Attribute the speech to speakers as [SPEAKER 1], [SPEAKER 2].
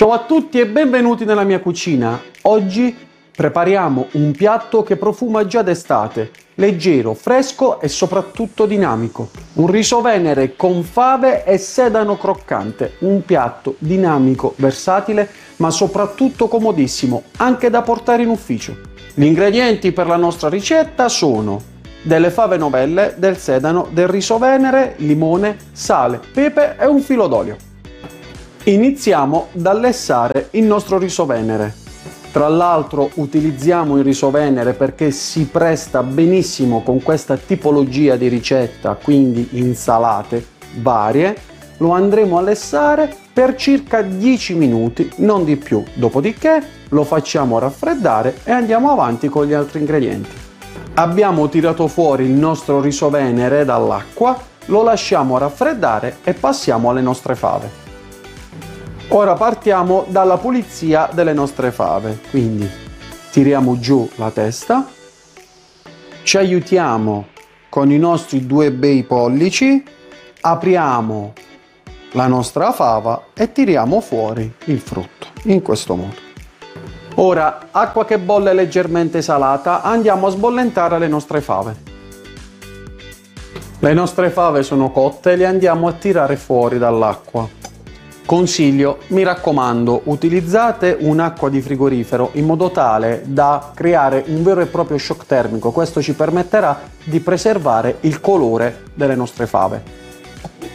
[SPEAKER 1] Ciao a tutti e benvenuti nella mia cucina. Oggi prepariamo un piatto che profuma già d'estate, leggero, fresco e soprattutto dinamico. Un riso venere con fave e sedano croccante, un piatto dinamico, versatile, ma soprattutto comodissimo, anche da portare in ufficio. Gli ingredienti per la nostra ricetta sono delle fave novelle, del sedano, del riso venere, limone, sale, pepe e un filo d'olio. Iniziamo da lessare il nostro riso venere. Tra l'altro utilizziamo il riso venere perché si presta benissimo con questa tipologia di ricetta, quindi insalate varie. Lo andremo a lessare per circa 10 minuti, non di più. Dopodiché lo facciamo raffreddare e andiamo avanti con gli altri ingredienti. Abbiamo tirato fuori il nostro riso venere dall'acqua, lo lasciamo raffreddare e passiamo alle nostre fave. Ora partiamo dalla pulizia delle nostre fave, quindi tiriamo giù la testa, ci aiutiamo con i nostri due bei pollici, apriamo la nostra fava e tiriamo fuori il frutto, in questo modo. Ora, acqua che bolle leggermente salata, andiamo a sbollentare le nostre fave. Le nostre fave sono cotte, le andiamo a tirare fuori dall'acqua. Consiglio, mi raccomando, utilizzate un'acqua di frigorifero in modo tale da creare un vero e proprio shock termico. Questo ci permetterà di preservare il colore delle nostre fave.